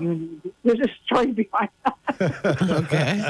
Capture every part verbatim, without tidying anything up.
You, there's a story behind that. Okay.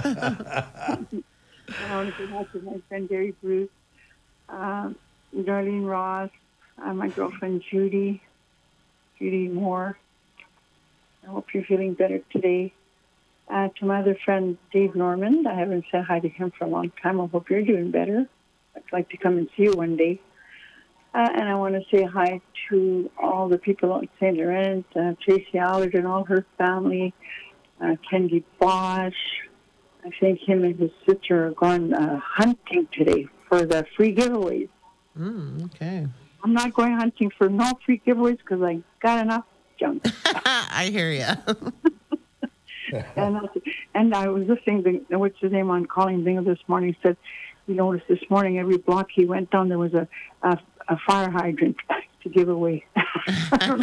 I want to say hi to my friend Gary Bruce, uh, Darlene Ross, uh, my girlfriend Judy, Judy Moore. I hope you're feeling better today. Uh, to my other friend Dave Norman, I haven't said hi to him for a long time. I hope you're doing better. I'd like to come and see you one day. Uh, and I want to say hi to all the people at Saint Laurent, uh, Tracy Allard and all her family, uh, Kendi Bosch. I think him and his sister are gone uh, hunting today for the free giveaways. Mm, okay. I'm not going hunting for no free giveaways because I got enough junk. I hear you. and, and I was listening to, what's his name, on Colleen Bingham this morning, said he noticed this morning every block he went down there was a, a, a fire hydrant to give away. Yep,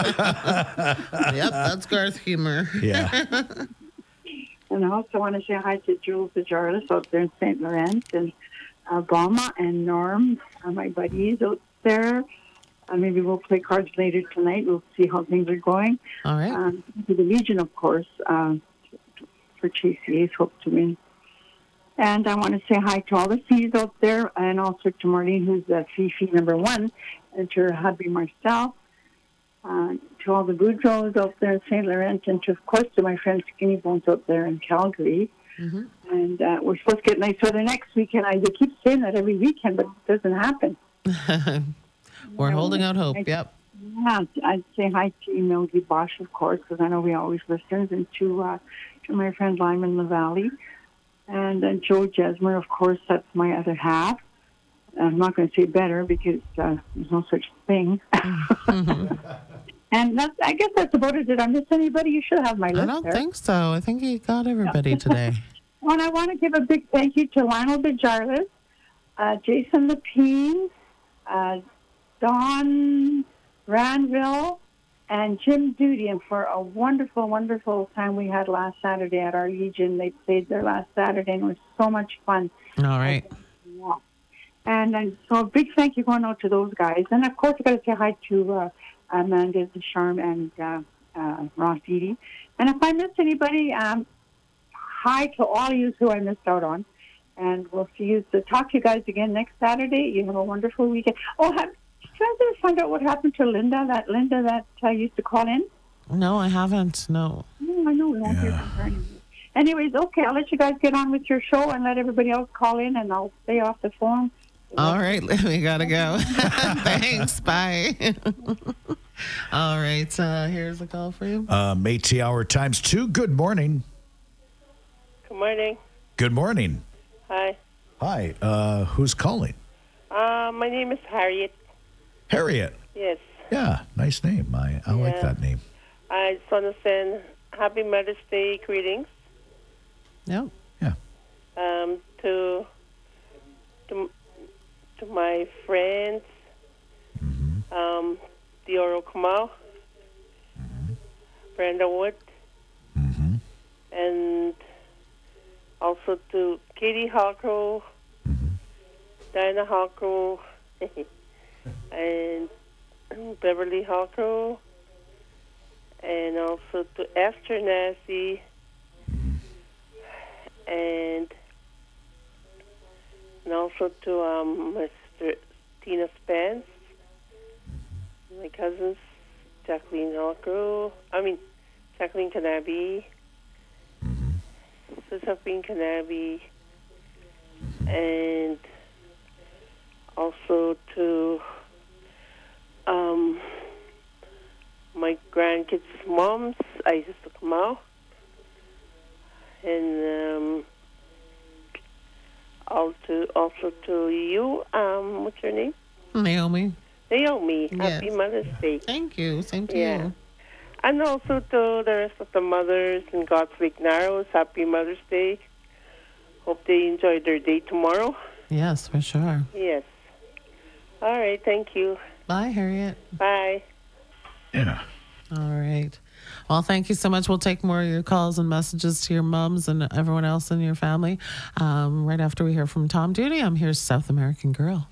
that's Garth humor. Yeah. And I also want to say hi to Jules the Jarlis out there in Saint Laurent, and uh, Balma and Norm, uh, my buddies out there. Uh, maybe we'll play cards later tonight. We'll see how things are going. All right. Um, to the Legion, of course, uh, for T C A's hope to win. And I want to say hi to all the C's out there, and also to Marlene, who's the Fifi number one, and to her hubby Marcel, uh, to all the Boudreaux out there in Saint Laurent, and to, of course, to my friend Skinny Bones out there in Calgary. Mm-hmm. And uh, we're supposed to get nice weather next weekend. I they keep saying that every weekend, but it doesn't happen. We're You know, holding out hope. I, Yep. Yeah, I'd say hi to Mildy Bosch, of course, because I know we always listen, and to uh, to my friend Lyman LaValle, and then Joe Jesmer, of course, that's my other half. I'm not going to say better because uh, there's no such thing. Mm-hmm. And that's, I guess that's about it. Did I miss anybody? You should have my list I don't there. think so. I think you got everybody today. Well, I want to give a big thank you to Lionel DeJarlis, uh, Jason Lepine, uh, Don Ranville, and Jim Duty, and for a wonderful, wonderful time we had last Saturday at our Legion. They played there last Saturday, and it was so much fun. All right. Yeah. And, and so a big thank you going out to those guys. And, of course, I got to say hi to uh, Amanda Descharme and uh, uh, Ross Eady. And if I missed anybody, um, hi to all of you who I missed out on. And we'll see you, so talk to you guys again next Saturday. You have a wonderful weekend. Oh, have, did you guys ever find out what happened to Linda, that Linda that uh, used to call in? No, I haven't. No. No, I know we won't hear Yeah. from her anymore. Anyways, okay, I'll let you guys get on with your show and let everybody else call in, and I'll stay off the phone. All right, we gotta go. Thanks. Bye. All right, uh, here's a call for you. Uh, Métis Hour times two. Good morning. Good morning. Good morning. Hi. Hi. Uh, who's calling? Uh, my name is Harriet. Harriet. Yes. Yeah, nice name. I, I like Yeah. that name. I just want to send Happy Mother's Day greetings Yep. Yeah. um, to, to to my friends, Mm-hmm. um, Dioro Kamau, Brenda Wood, Mm-hmm. and also to Katie Hawkrow, Dinah Hawkrow, and Beverly Hawkrow, and also to Esther Nassie, and and also to um, Mister Tina Spence, my cousins, Jacqueline Hawkrow, I mean, Jacqueline Canabi, Josephine Canabi, and also to um, my grandkids' moms, I used to come out, and um, also, also to you, um, what's your name? Naomi. Naomi. Yes. Happy Mother's Day. Thank you. Same to Yeah. you. And also to the rest of the mothers in God's Lake Narrows, Happy Mother's Day. Hope they enjoy their day tomorrow. Yes, for sure. Yes. All right. Thank you. Bye, Harriet. Bye. Yeah. All right. Well, thank you so much. We'll take more of your calls and messages to your mums and everyone else in your family um, right after we hear from Tom Duty. I'm Here's South American Girl.